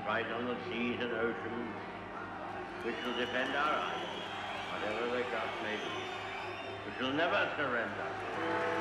fight on the seas and oceans, which will defend our island, whatever the cost may be, which will never surrender.